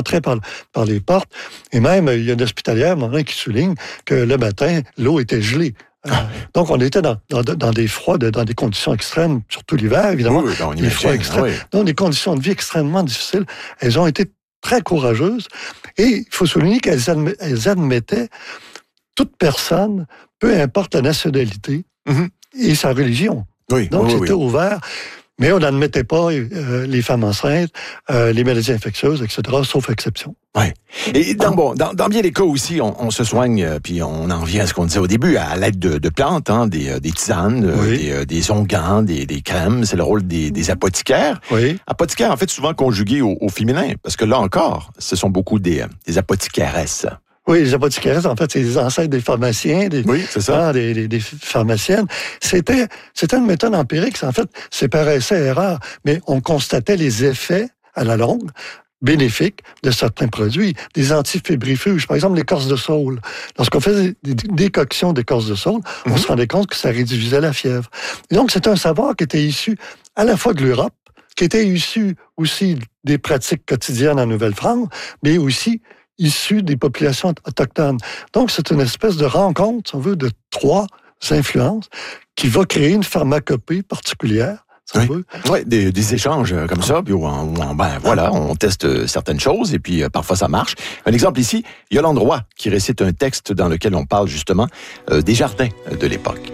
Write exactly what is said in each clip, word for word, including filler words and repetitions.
entraient par, par les portes. Et même, il y a une hospitalière, un moment, qui souligne que le matin, l'eau était gelée. Ah. Donc, on était dans, dans, dans des froids, dans des conditions extrêmes, surtout l'hiver, évidemment. Oui, ben on des froids extrêmes. Oui. Donc, des conditions de vie extrêmement difficiles. Elles ont été très courageuses. Et il faut souligner qu'elles admet, elles admettaient toute personne, peu importe la nationalité mm-hmm. et sa religion. Oui, Donc, oui, c'était oui. ouvert. Mais on n'admettait pas euh, les femmes enceintes, euh, les maladies infectieuses, et cetera, sauf exception. Oui. Et dans, bon, dans, dans bien des cas aussi, on, on se soigne, euh, puis on en revient à ce qu'on disait au début, à l'aide de, de plantes, hein, des, euh, des tisanes, oui. euh, des, euh, des onguents, des, des crèmes. C'est le rôle des, des apothicaires. Oui. Apothicaires, en fait, souvent conjugués au, au féminin, parce que là encore, ce sont beaucoup des, des apothicaresses. Oui, les apothicaires, en fait, c'est les ancêtres des pharmaciens, des, oui, c'est ça. Hein, des, des, des pharmaciennes. C'était, c'était une méthode empirique. En fait, c'est paraissait erreur, mais on constatait les effets à la longue bénéfiques de certains produits. Des antifébrifuges, par exemple l'écorce de saule. Lorsqu'on faisait des décoctions d'écorce de saule, mm-hmm. on se rendait compte que ça réduisait la fièvre. Et donc, c'est un savoir qui était issu à la fois de l'Europe, qui était issu aussi des pratiques quotidiennes en Nouvelle-France, mais aussi issus des populations autochtones. Donc, c'est une espèce de rencontre, si on veut, de trois influences qui va créer une pharmacopée particulière. Si oui, on veut. Ouais, des, des échanges comme ça, puis où on, on, ben, voilà, on teste certaines choses et puis euh, parfois ça marche. Un exemple ici, Yolande Roy qui récite un texte dans lequel on parle justement euh, des jardins de l'époque.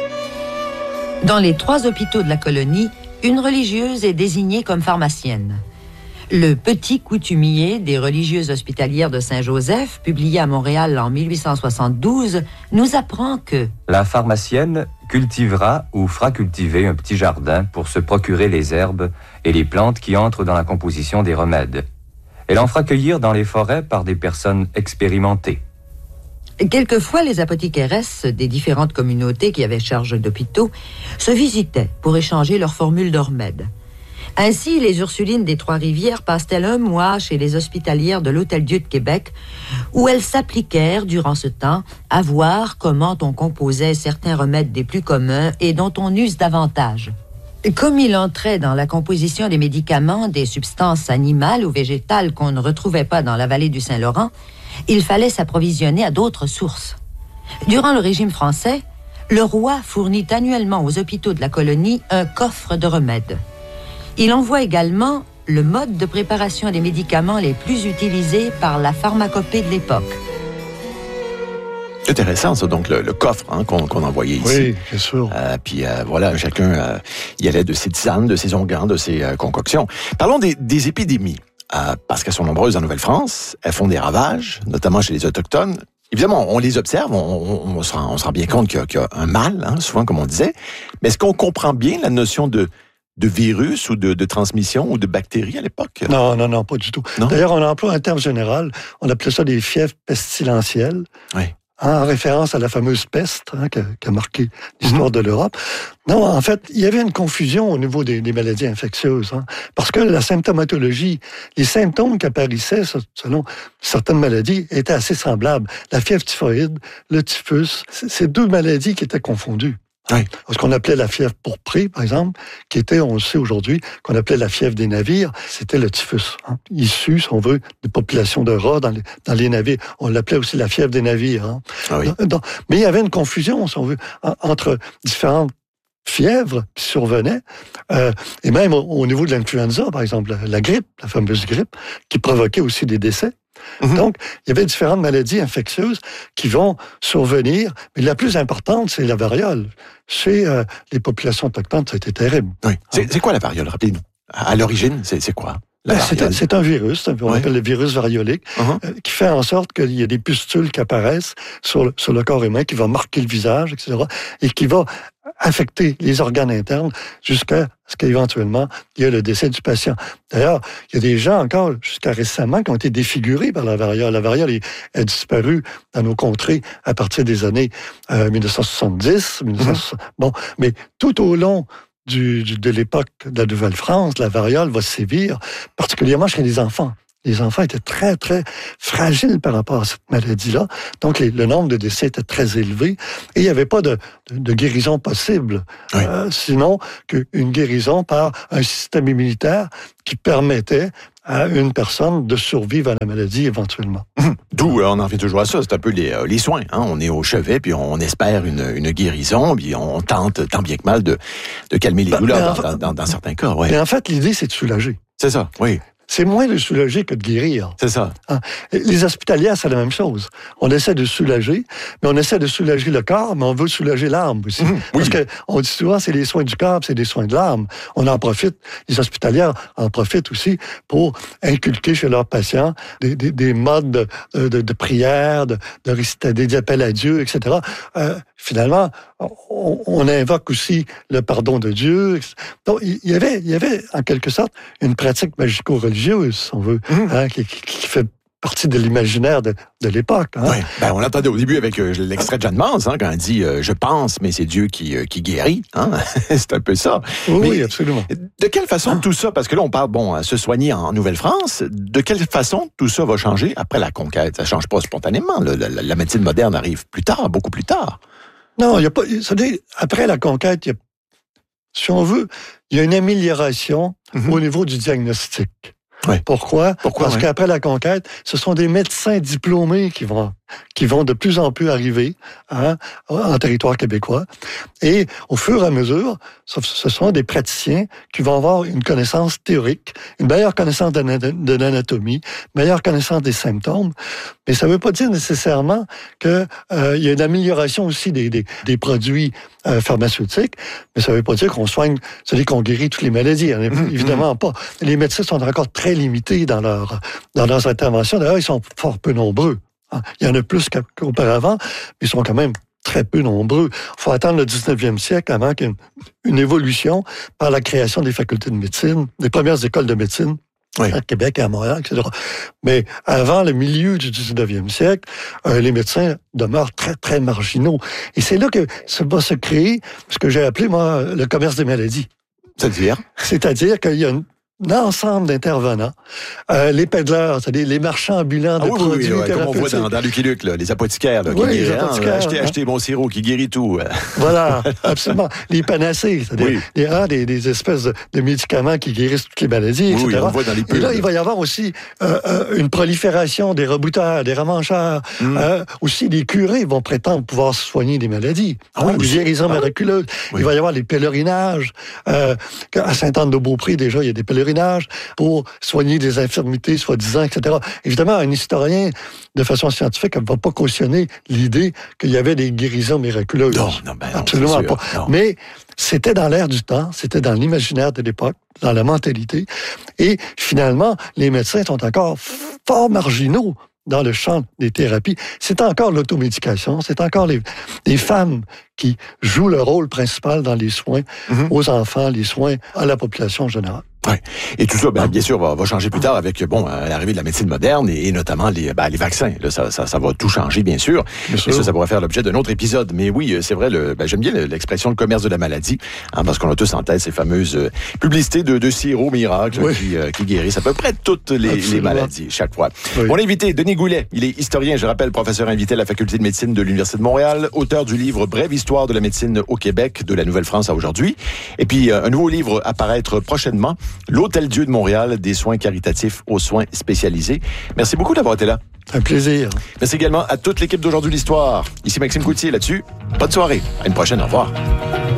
Dans les trois hôpitaux de la colonie, une religieuse est désignée comme pharmacienne. Le Petit coutumier des religieuses hospitalières de Saint-Joseph, publié à Montréal en dix-huit cent soixante-douze, nous apprend que la pharmacienne cultivera ou fera cultiver un petit jardin pour se procurer les herbes et les plantes qui entrent dans la composition des remèdes. Elle en fera cueillir dans les forêts par des personnes expérimentées. Quelquefois, les apothicaresses des différentes communautés qui avaient charge d'hôpitaux se visitaient pour échanger leurs formules de remèdes. Ainsi, les Ursulines des Trois-Rivières passent-elles un mois chez les hospitalières de l'Hôtel-Dieu de Québec, où elles s'appliquèrent, durant ce temps, à voir comment on composait certains remèdes des plus communs et dont on use davantage. Comme il entrait dans la composition des médicaments des substances animales ou végétales qu'on ne retrouvait pas dans la vallée du Saint-Laurent, il fallait s'approvisionner à d'autres sources. Durant le régime français, le roi fournit annuellement aux hôpitaux de la colonie un coffre de remèdes. Il envoie également le mode de préparation des médicaments les plus utilisés par la pharmacopée de l'époque. C'est intéressant, ça, donc le, le coffre hein, qu'on, qu'on envoyait ici. Oui, bien sûr. Euh, puis euh, voilà, chacun euh, y allait de ses tisanes, de ses onguents, de ses euh, concoctions. Parlons des, des épidémies, euh, parce qu'elles sont nombreuses en Nouvelle-France. Elles font des ravages, notamment chez les Autochtones. Évidemment, on les observe, on, on, on, se, rend, on se rend bien compte qu'il y a, qu'il y a un mal, hein, souvent comme on disait. Mais est-ce qu'on comprend bien la notion de de virus ou de, de transmission ou de bactéries à l'époque? Non, non, non, pas du tout. Non? D'ailleurs, on emploie un terme général, on appelait ça des fièvres pestilentielles, oui. hein, en référence à la fameuse peste hein, qui, a, qui a marqué l'histoire mm-hmm. de l'Europe. Non, en fait, il y avait une confusion au niveau des, des maladies infectieuses, hein, parce que la symptomatologie, les symptômes qui apparaissaient selon certaines maladies étaient assez semblables. La fièvre typhoïde, le typhus, c'est deux maladies qui étaient confondues. Oui. Ce qu'on appelait la fièvre pourprée, par exemple, qui était, on le sait aujourd'hui, qu'on appelait la fièvre des navires, c'était le typhus, hein, issu, si on veut, des populations de rats dans les, dans les navires. On l'appelait aussi la fièvre des navires. Hein. Ah oui. Donc, mais il y avait une confusion, si on veut, entre différentes fièvres qui survenaient, euh, et même au, au niveau de l'influenza, par exemple, la, la grippe, la fameuse grippe, qui provoquait aussi des décès. Mm-hmm. Donc, il y avait différentes maladies infectieuses qui vont survenir, mais la plus importante, c'est la variole. Chez euh, les populations autochtones, ça a été terrible. Oui. C'est, hein? c'est quoi la variole? Rappelez-nous. À l'origine, c'est, c'est quoi? Ben, c'est, c'est un virus, on oui. appelle le virus variolique, uh-huh. euh, qui fait en sorte qu'il y a des pustules qui apparaissent sur le, sur le corps humain, qui va marquer le visage, et cetera, et qui va affecter les organes internes jusqu'à ce qu'éventuellement, il y ait le décès du patient. D'ailleurs, il y a des gens encore, jusqu'à récemment, qui ont été défigurés par la variole. La variole est, est disparue dans nos contrées à partir des années euh, dix-neuf cent soixante-dix. dix-neuf cent soixante Mm-hmm. Bon, mais tout au long Du, du, de l'époque de la Nouvelle-France, la variole va sévir, particulièrement chez les enfants. Les enfants étaient très, très fragiles par rapport à cette maladie-là. Donc, les, le nombre de décès était très élevé. Et il n'y avait pas de, de, de guérison possible, oui. euh, sinon qu'une guérison par un système immunitaire qui permettait à une personne de survivre à la maladie éventuellement. D'où, euh, on en revient toujours à ça, c'est un peu les, euh, les soins. Hein? On est au chevet, puis on espère une, une guérison, puis on tente tant bien que mal de, de calmer les ben, douleurs dans, dans, dans, dans certains cas. Ouais. Mais en fait, l'idée, c'est de soulager. C'est ça, oui. C'est moins de soulager que de guérir. C'est ça. Hein? Les hospitalières, c'est la même chose. On essaie de soulager, mais on essaie de soulager le corps, mais on veut soulager l'âme aussi. Mmh, oui. Parce qu'on dit souvent, c'est les soins du corps, c'est des soins de l'âme. On en profite, les hospitalières en profitent aussi pour inculquer chez leurs patients des, des, des modes de, de, de prière, de, de réciter des appels à Dieu, et cetera. Euh, finalement, on, on invoque aussi le pardon de Dieu. Donc, il y avait, il y avait en quelque sorte une pratique magico-religieuse, si on veut, mmh. hein, qui, qui, qui fait partie de l'imaginaire de, de l'époque. Hein. Oui. Ben, on l'entendait au début avec euh, l'extrait de Jeanne Mance, hein, quand elle dit euh, « je pense, mais c'est Dieu qui, euh, qui guérit hein? ». C'est un peu ça. Oui, mais, oui, absolument. De quelle façon tout ça, parce que là on parle, bon, à se soigner en Nouvelle-France, de quelle façon tout ça va changer après la conquête? Ça ne change pas spontanément. La, la, la médecine moderne arrive plus tard, beaucoup plus tard. Non, il y a pas. Ça veut dire, après la conquête, il y a, si on veut, il y a une amélioration mm-hmm. au niveau du diagnostic. Oui. Pourquoi? Pourquoi? Parce oui. qu'après la conquête, ce sont des médecins diplômés qui vont, qui vont de plus en plus arriver hein, en territoire québécois. Et au fur et à mesure, ce sont des praticiens qui vont avoir une connaissance théorique, une meilleure connaissance de l'anatomie, une meilleure connaissance des symptômes. Mais ça ne veut pas dire nécessairement qu'il euh, y a une amélioration aussi des, des, des produits euh, pharmaceutiques, mais ça ne veut pas dire qu'on soigne, c'est-à-dire qu'on guérit toutes les maladies. Hein, mmh, évidemment mmh. pas. Les médecins sont encore très limités dans, leur, dans leurs interventions. D'ailleurs, ils sont fort peu nombreux. Hein. Il y en a plus qu'auparavant, mais ils sont quand même très peu nombreux. Il faut attendre le dix-neuvième siècle avant qu'il y ait une, une évolution par la création des facultés de médecine, des premières écoles de médecine. Oui. À Québec et à Montréal, et cetera. Mais avant le milieu du dix-neuvième siècle, euh, les médecins demeurent très, très marginaux. Et c'est là que ça va se créer ce que j'ai appelé, moi, le commerce des maladies. C'est-à-dire? C'est-à-dire qu'il y a une un ensemble d'intervenants, euh, les pédaleurs, c'est-à-dire les marchands ambulants de ah, oui, produits oui, oui, comme on voit dans, dans Lucky Luke, là, les apothicaires, là, qui oui, guérissent, les apothicaires, hein, acheter, hein. acheter mon sirop qui guérit tout. Voilà, absolument. Les panacées, c'est-à-dire oui. des, hein, des, des espèces de, de médicaments qui guérissent toutes les maladies, oui, et cetera. Oui, on voit dans les pubs. Et là, il va y avoir aussi euh, euh, une prolifération des rebouteurs, des ramancheurs, mm. euh, aussi des curés vont prétendre pouvoir soigner des maladies, ah, hein, oui, des guérisons ah, miraculeuses. Oui. Il va y avoir les pèlerinages. Euh, à Sainte-Anne-de-Beaupré, déjà, il y a des pèlerinages pour pour soigner des infirmités, soi-disant, et cetera. Évidemment, un historien, de façon scientifique, ne va pas cautionner l'idée qu'il y avait des guérisons miraculeuses. Non, non, ben non, absolument sûr, pas. Non. Mais c'était dans l'air du temps, c'était dans l'imaginaire de l'époque, dans la mentalité. Et finalement, les médecins sont encore fort marginaux dans le champ des thérapies. C'est encore l'automédication, c'est encore les, les femmes qui jouent le rôle principal dans les soins mm-hmm. aux enfants, les soins à la population générale. Oui. Et tout ça, ben, bien sûr, va, va changer plus tard avec bon l'arrivée de la médecine moderne et, et notamment les, ben, les vaccins. Là, ça, ça, ça va tout changer, bien sûr. Bien et sûr. ça, ça pourrait faire l'objet d'un autre épisode. Mais oui, c'est vrai, le, ben, j'aime bien l'expression le commerce de la maladie, hein, parce qu'on a tous en tête ces fameuses euh, publicités de, de sirop miracle oui. qui, euh, qui guérissent à peu près toutes les, les maladies, chaque fois. Oui. Mon invité, Denis Goulet, il est historien, je rappelle, professeur invité à la Faculté de médecine de l'Université de Montréal, auteur du livre Brève histoire de la médecine au Québec, de la Nouvelle-France à aujourd'hui. Et puis, euh, un nouveau livre à paraître prochainement, L'Hôtel Dieu de Montréal, des soins caritatifs aux soins spécialisés. Merci beaucoup d'avoir été là. Un plaisir. Merci également à toute l'équipe d'Aujourd'hui l'Histoire. Ici Maxime Coutier là-dessus. Bonne soirée. À une prochaine. Au revoir.